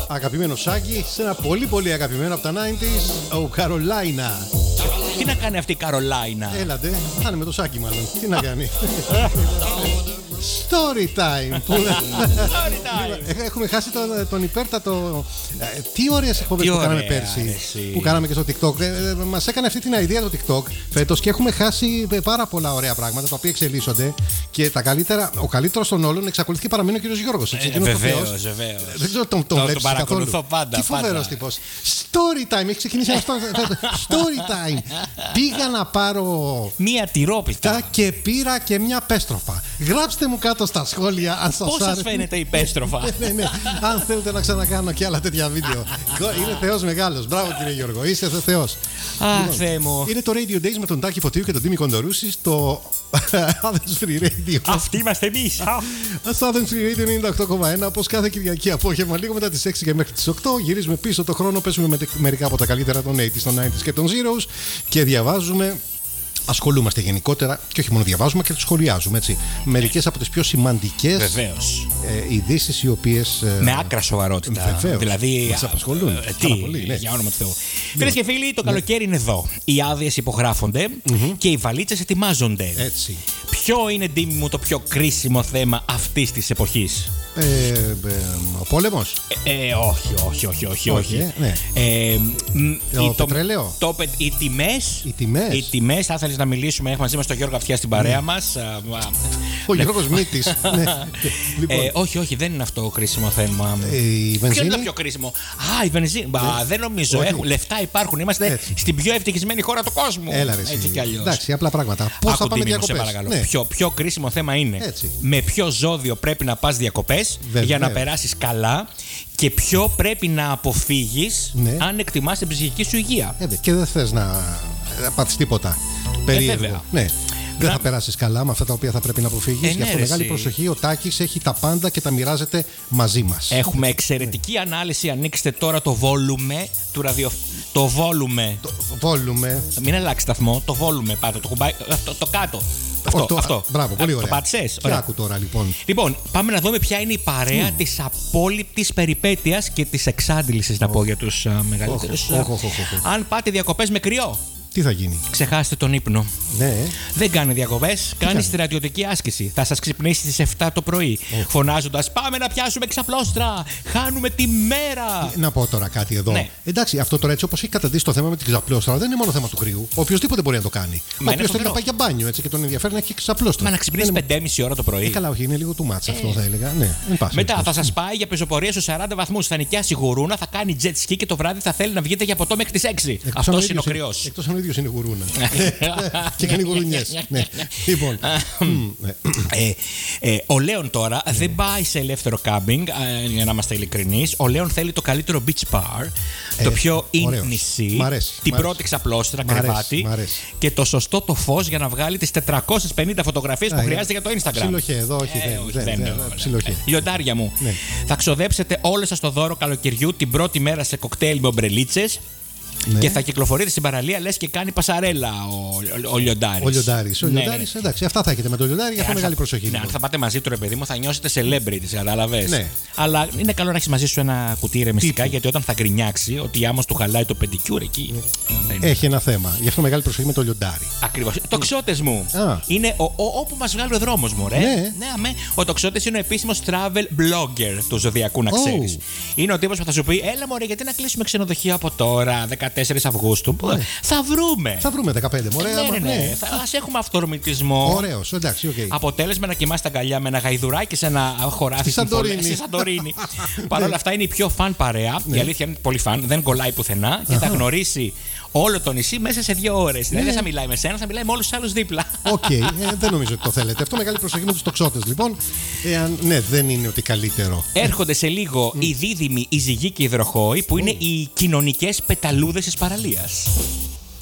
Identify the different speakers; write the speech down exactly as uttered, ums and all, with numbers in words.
Speaker 1: Αγαπημένο Σάκη, σε ένα πολύ πολύ αγαπημένο από τα ενενήντα, ο Καρολάινα.
Speaker 2: Τι να κάνει αυτή η Καρολάινα?
Speaker 1: Έλατε, θα είναι με το Σάκη μάλλον. Τι να κάνει. Story time.
Speaker 2: Story time.
Speaker 1: Έχουμε χάσει τον, τον υπέρτατο. Τι ωραίες εκπομπές που κάναμε πέρσι.
Speaker 2: Εσύ.
Speaker 1: Που κάναμε και στο TikTok. Ε, μας έκανε αυτή την ιδέα το TikTok φέτος και έχουμε χάσει πάρα πολλά ωραία πράγματα τα οποία εξελίσσονται. Και τα καλύτερα, ο καλύτερος των όλων εξακολουθεί και παραμένει ο κύριος Γιώργος.
Speaker 2: Ε, βεβαίως, βεβαίως.
Speaker 1: Δεν ξέρω τον, τον,
Speaker 2: τον
Speaker 1: βλέπεις
Speaker 2: παρακολουθώ
Speaker 1: καθόλου.
Speaker 2: πάντα.
Speaker 1: Τι φοβερός τύπος. Story time. Έχει ξεκινήσει αυτό. Story time. Πήγα να πάρω
Speaker 2: μία τυρόπιτα
Speaker 1: και πήρα και μια πέστροφα. Γράψτε μου κάτω στα σχόλια αν σας
Speaker 2: πώς
Speaker 1: άρεσε.
Speaker 2: σας φαίνεται η πέστροφα?
Speaker 1: ναι, ναι. Αν θέλετε να ξανακάνω και άλλα τέτοια βίντεο. Είναι θεός μεγάλος. Μπράβο κύριε Γιώργο. Είστε θεός.
Speaker 2: Αχ, Θεέ μου.
Speaker 1: Είναι το Radio Days με τον Τάκη Φωτίου και τον Τίμη Κοντορούση στο Athens Free Radio.
Speaker 2: Αυτοί είμαστε εμείς.
Speaker 1: Στο Athens Free Radio ενενήντα οκτώ κόμμα ένα. Όπως κάθε Κυριακή απόγευμα, λίγο μετά τις έξι και μέχρι τις οκτώ, γυρίζουμε πίσω το χρόνο. Παίζουμε με μερικά από τα καλύτερα των ογδόντα, των ενενήντα και των Zeros και διαβάζουμε. Ασχολούμαστε γενικότερα και όχι μόνο διαβάζουμε και το σχολιάζουμε. Μερικές από τις πιο σημαντικές ε, ειδήσεις οι οποίες. Ε,
Speaker 2: με άκρα σοβαρότητα.
Speaker 1: Βεβαίως.
Speaker 2: Δηλαδή.
Speaker 1: Μας απασχολούν.
Speaker 2: Ε, τι, πολύ, ναι. Για όνομα του Θεού. Φίλες και φίλοι, το ναι. καλοκαίρι είναι εδώ. Οι άδειες υπογράφονται mm-hmm. και οι βαλίτσες ετοιμάζονται.
Speaker 1: Έτσι.
Speaker 2: Ποιο είναι, Ντίμη μου, το πιο κρίσιμο θέμα αυτής της εποχής?
Speaker 1: Ε, ε, ο πόλεμος.
Speaker 2: Ε, ε, όχι, όχι, όχι, όχι, όχι.
Speaker 1: Ε, ναι.
Speaker 2: ε,
Speaker 1: το πετρέλαιο.
Speaker 2: Το, το, οι τιμές.
Speaker 1: Οι τιμές.
Speaker 2: Οι τιμές. Θα ήθελες να μιλήσουμε? Έχουμε μαζί μας τον Γιώργο Αυτιά στην παρέα ναι. μας.
Speaker 1: Ο Γιώργος Μύτης. ναι.
Speaker 2: λοιπόν. ε, όχι, όχι, δεν είναι αυτό το κρίσιμο θέμα.
Speaker 1: Ε, η βενζίνη.
Speaker 2: Ποιο είναι το πιο κρίσιμο? Α, η βενζίνη. Μπα, δεν νομίζω. Έχουν, λεφτά υπάρχουν. Είμαστε έτσι. Στην πιο ευτυχισμένη χώρα του κόσμου.
Speaker 1: Έλα, ρε,
Speaker 2: έτσι κι αλλιώς.
Speaker 1: Εντάξει, απλά πράγματα. Πώς θα πάμε διακοπές?
Speaker 2: Ναι. Πιο, πιο κρίσιμο θέμα είναι έτσι. Με ποιο ζώδιο πρέπει να πας διακοπές για να περάσεις καλά και ποιο πρέπει να αποφύγεις ναι. αν εκτιμάς την ψυχική σου υγεία.
Speaker 1: Ε, και δεν θες να πάθεις τίποτα περίεργο. Ε, ναι. Δεν θα περάσεις καλά με αυτά τα οποία θα πρέπει να αποφύγεις.
Speaker 2: Ε,
Speaker 1: Γι' αυτό
Speaker 2: ναι,
Speaker 1: μεγάλη
Speaker 2: εσύ.
Speaker 1: προσοχή. Ο Τάκης έχει τα πάντα και τα μοιράζεται μαζί μας.
Speaker 2: Έχουμε εξαιρετική ναι. ανάλυση. Ανοίξτε τώρα το βόλουμε του ραδιο... Το βόλουμε.
Speaker 1: Το βόλουμε.
Speaker 2: Μην αλλάξει σταθμό. Το βόλουμε. Πάτε το κουμπάκι. Το, το κάτω. Αυτό,
Speaker 1: το,
Speaker 2: αυτό.
Speaker 1: Μπράβο, πολύ ωραία.
Speaker 2: Το πάτησες.
Speaker 1: Τι άκου τώρα λοιπόν.
Speaker 2: Λοιπόν, πάμε να δούμε ποια είναι η παρέα mm. της απόλυτης περιπέτειας και της εξάντλησης, να πω για τους uh, μεγαλύτερους.
Speaker 1: Oh, oh, oh, oh, oh.
Speaker 2: Αν πάτε διακοπές με κρυό,
Speaker 1: τι θα γίνει?
Speaker 2: Ξεχάστε τον ύπνο.
Speaker 1: Ναι.
Speaker 2: Δεν κάνει διακοπές, κάνει στρατιωτική άσκηση. Θα σας ξυπνήσει στις εφτά το πρωί, oh. φωνάζοντας πάμε να πιάσουμε ξαπλώστρα. Χάνουμε τη μέρα.
Speaker 1: Να πω τώρα κάτι εδώ.
Speaker 2: Ναι.
Speaker 1: Εντάξει, αυτό τώρα έτσι όπως έχει καταντήσει το θέμα με την ξαπλώστρα δεν είναι μόνο θέμα του κρύου. Οποιοςδήποτε μπορεί να το κάνει. Ο οποίος θέλει να πάει για μπάνιο έτσι, και τον ενδιαφέρει να έχει ξαπλώστρα.
Speaker 2: Μα να ξυπνήσει είναι... πέντε και μισή ώρα το πρωί.
Speaker 1: Ε, καλά, όχι, είναι λίγο του μάτσα ε. αυτό θα έλεγα. Ναι,
Speaker 2: μετά θα σας πάει για πεζοπορία στους σαράντα βαθμούς. Θα νοικιάσει γουρούνα, θα κάνει jet ski και το βράδυ θα θέλει να βγείτε για ποτό μέχρι τις έξι. Αυτό είναι ο κρυός.
Speaker 1: Εκτός αν ο ίδιος είναι γουρούνα. Και κάνει γουρουνιές. Λοιπόν.
Speaker 2: Ο Λέων τώρα δεν πάει σε ελεύθερο κάμπινγκ, για να είμαστε ειλικρινείς. Ο Λέων θέλει το καλύτερο beach bar, το πιο in νησί, την πρώτη ξαπλώστρα, κρεβάτι και το σωστό το φως για να βγάλει τις τετρακόσιες πενήντα φωτογραφίες που χρειάζεται για το Instagram.
Speaker 1: Ψιλοχέ, εδώ όχι.
Speaker 2: Λιοντάρια μου. Θα ξοδέψετε όλο σας το δώρο καλοκαιριού την πρώτη μέρα σε κοκτέιλ με ομπρελίτσες. Ναι. Και θα κυκλοφορείτε στην παραλία λες και κάνει πασαρέλα ο, ο, ο Λιοντάρης.
Speaker 1: Ο Λιοντάρης. Ο Λιοντάρης, ναι. Εντάξει, αυτά θα έχετε με τον Λιοντάρη, γι' αυτό μεγάλη προσοχή.
Speaker 2: Ναι, αν θα πάτε μαζί του, ρε παιδί μου, θα νιώσετε celebrities, κατάλαβες.
Speaker 1: Ναι.
Speaker 2: Αλλά είναι καλό να έχεις μαζί σου ένα κουτί ηρεμιστικά, γιατί όταν θα γκρινιάξει ότι άμα του χαλάει το πεντικιούρ εκεί.
Speaker 1: Ναι. Έχει ένα θέμα. Γι' αυτό μεγάλη προσοχή με τον Λιοντάρη.
Speaker 2: Ακριβώς. Τοξότες μου. Α. Είναι ο, ο, όπου μας βγάλει ο δρόμος μου, ρε.
Speaker 1: Ναι.
Speaker 2: Ναι, αμέ. Ο Τοξότες είναι ο επίσημος travel blogger του Ζωδιακού, να ξέρεις. Oh. Είναι ο τύπος που θα σου πει, έλα μωρέ, γιατί να κλείσουμε ξενοδοχείο από τώρα, δεκατέσσερις Αυγούστου. Ναι. Θα βρούμε.
Speaker 1: Θα βρούμε δεκαπέντε, μωρέ.
Speaker 2: Ναι, ναι, ναι. ναι. Θα ας έχουμε αυτορμητισμό.
Speaker 1: Ωραίος, εντάξει, οκ. Okay.
Speaker 2: Αποτέλεσμα να κοιμάσαι τα αγκαλιά με ένα γαϊδουράκι σε ένα χωράφι
Speaker 1: στη
Speaker 2: Σαντορίνη. Παρ' όλα αυτά είναι η πιο φαν παρέα. Η αλήθεια είναι πολύ φαν, δεν κολλάει πουθενά και θα γνωρίσει όλο το νησί μέσα σε δύο ώρες. Δηλαδή δεν θα μιλάει με σένα, θα μιλάει με όλους τους άλλους δίπλα.
Speaker 1: Οκ, okay, ε, δεν νομίζω ότι το θέλετε. Αυτό μεγάλη προσοχή με τους τοξότες. Λοιπόν, εάν, ναι, δεν είναι ότι καλύτερο.
Speaker 2: Έρχονται σε λίγο mm. οι δίδυμοι, οι ζυγοί και οι υδροχόοι που mm. είναι οι κοινωνικές πεταλούδες της παραλίας.